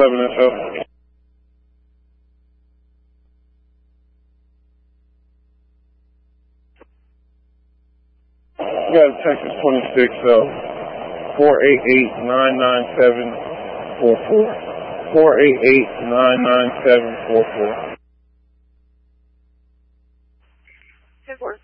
11 and so. You got a Texas 26, so 488-997-44. 488-997-44. 10-4.